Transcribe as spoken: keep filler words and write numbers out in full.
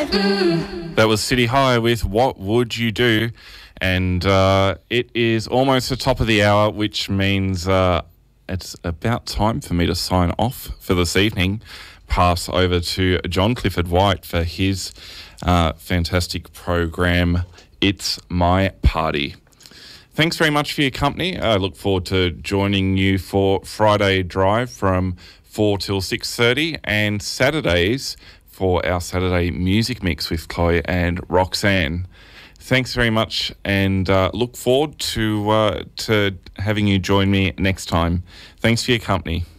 That was City High with What Would You Do? And uh, it is almost the top of the hour, which means uh, it's about time for me to sign off for this evening. Pass over to John Clifford White for his uh, fantastic program, It's My Party. Thanks very much for your company. I look forward to joining you for Friday Drive from four till six thirty and Saturdays for our Saturday music mix with Chloe and Roxanne. Thanks very much, and uh, look forward to uh, to having you join me next time. Thanks for your company.